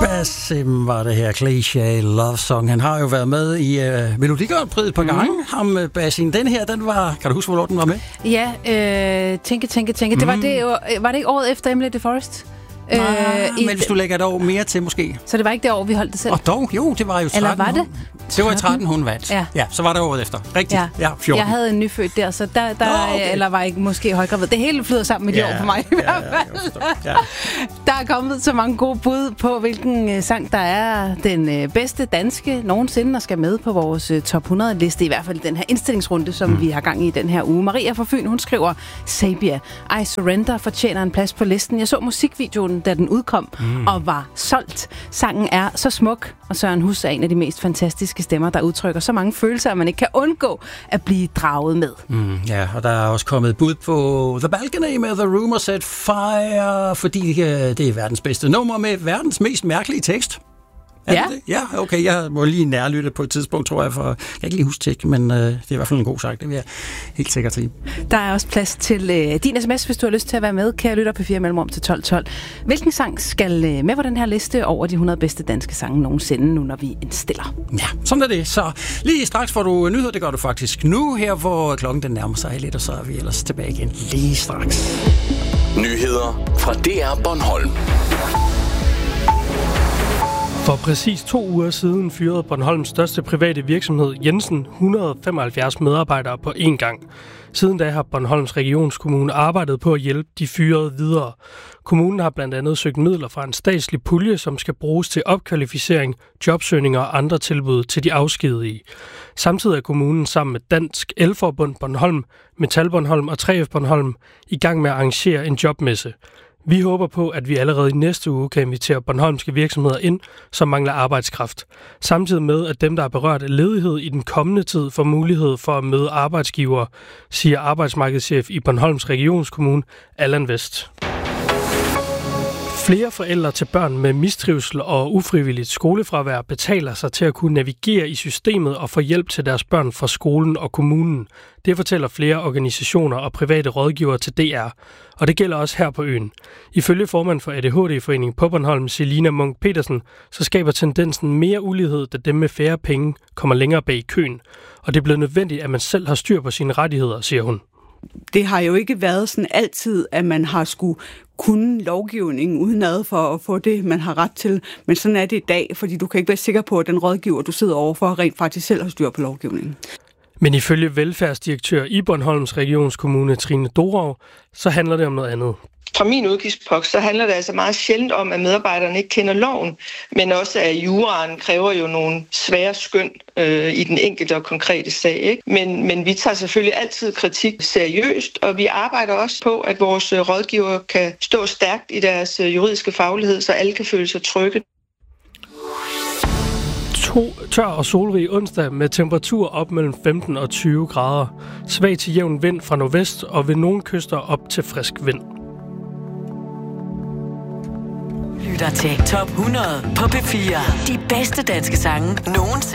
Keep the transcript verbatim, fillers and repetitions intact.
Basim var det her, Cliché Love Song. Han har jo været med i uh, Melodi Grand Prix et par gange. Mm. Ham, uh, Basim. Den her, den var... Kan du huske, hvornår den var med? Ja, øh, tænke, tænke, tænke. Mm. Det var, det, var det ikke året efter Emily the Forest? Nej, øh, men hvis du lægger et år mere til, måske. Så det var ikke det år, vi holdt det selv? Og dog, jo, det var jo tretten. Eller var det? Det var i tretten, hun vandt. Ja. Ja, så var det året efter. Rigtigt. Ja, ja fjorten. Jeg havde en nyfødt der, så der, der Nå, okay. Eller var ikke måske højgravid. Det hele flyder sammen med de ja, år for mig i hvert fald. Ja, ja, der er kommet så mange gode bud på, hvilken sang, der er den bedste danske nogensinde, og skal med på vores top hundrede-liste. I hvert fald den her indstillingsrunde, som mm. vi har gang i den her uge. Maria fra Fyn, hun skriver, Sabia, I Surrender fortjener en plads på listen. Jeg så musikvideoen, da den udkom, mm. og var solgt. Sangen er så smuk, og Søren Hus er en af de mest fantastiske stemmer, der udtrykker så mange følelser, at man ikke kan undgå at blive draget med. Mm, ja, og der er også kommet bud på The Balcony med The Rumor Set Fire, fordi det er verdens bedste nummer med verdens mest mærkelige tekst. Er ja. Det det? Ja, okay, jeg må lige nærlytte på et tidspunkt, tror jeg, for jeg kan ikke lige huske det, men øh, det er i hvert fald en god sang, det vil jeg helt sikkert sige. Der er også plads til øh, din sms, hvis du har lyst til at være med, kære lytter på fire mellemrum til tolv tolv. Hvilken sang skal øh, med på den her liste over de hundrede bedste danske sange nogensinde, nu når vi indstiller? Ja, sådan er det. Så lige straks får du nyheder, det gør du faktisk nu, her hvor klokken den nærmer sig lidt, og så er vi ellers tilbage igen lige straks. Nyheder fra D R Bornholm. For præcis to uger siden fyrede Bornholms største private virksomhed Jensen et hundrede og femoghalvfjerds medarbejdere på én gang. Siden da har Bornholms Regionskommune arbejdet på at hjælpe de fyrede videre. Kommunen har blandt andet søgt midler fra en statslig pulje, som skal bruges til opkvalificering, jobsøgning og andre tilbud til de afskedige. Samtidig er kommunen sammen med Dansk Elforbund Bornholm, Metal Bornholm og tre F Bornholm i gang med at arrangere en jobmesse. Vi håber på, at vi allerede i næste uge kan invitere bornholmske virksomheder ind, som mangler arbejdskraft. Samtidig med, at dem, der er berørt af ledighed i den kommende tid, får mulighed for at møde arbejdsgivere, siger arbejdsmarkedschef i Bornholms Regionskommune, Allan West. Flere forældre til børn med mistrivsel og ufrivilligt skolefravær betaler sig til at kunne navigere i systemet og få hjælp til deres børn fra skolen og kommunen. Det fortæller flere organisationer og private rådgivere til D R, og det gælder også her på øen. Ifølge formand for A D H D-foreningen på Bornholm, Selina Munk Petersen, så skaber tendensen mere ulighed, da dem med færre penge kommer længere bag i køen. Og det er blevet nødvendigt, at man selv har styr på sine rettigheder, siger hun. Det har jo ikke været sådan altid, at man har skulle kunne lovgivningen udenad for at få det, man har ret til. Men sådan er det i dag, fordi du kan ikke være sikker på, at den rådgiver, du sidder overfor, rent faktisk selv har styr på lovgivningen. Men ifølge velfærdsdirektør i Bornholms Regionskommune, Trine Dorov, så handler det om noget andet. Fra min udgiftsboks, så handler det altså meget sjældent om, at medarbejderne ikke kender loven, men også at juraen kræver jo nogle svære skøn øh, i den enkelte og konkrete sag. Ikke? Men, men vi tager selvfølgelig altid kritik seriøst, og vi arbejder også på, at vores rådgivere kan stå stærkt i deres juridiske faglighed, så alle kan føle sig trygge. To, tør og solrig onsdag med temperatur op mellem femten og tyve grader. Svag til jævn vind fra nordvest og ved nogle kyster op til frisk vind. Lytter til Top hundrede på P fire. De bedste danske sange nogensinde.